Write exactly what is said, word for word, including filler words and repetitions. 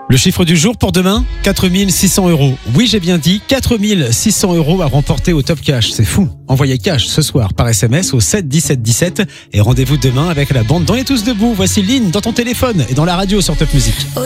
Le chiffre du jour pour demain, quatre mille six cents euros. Oui, j'ai bien dit, quatre mille six cents euros à remporter au Top Cash. C'est fou. Envoyez cash ce soir par S M S au sept dix-sept dix-sept et rendez-vous demain avec la bande dans les tous debout. Voici Lynn dans ton téléphone et dans la radio sur Top Music.